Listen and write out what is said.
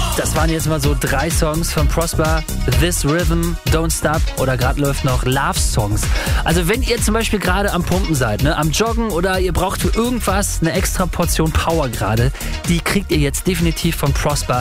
Das waren jetzt mal so 3 Songs von Prosper. This Rhythm, Don't Stop oder gerade läuft noch Love Songs. Also wenn ihr zum Beispiel gerade am Pumpen seid, ne, am Joggen oder ihr braucht für irgendwas eine extra Portion Power gerade, die kriegt ihr jetzt definitiv von Prosper.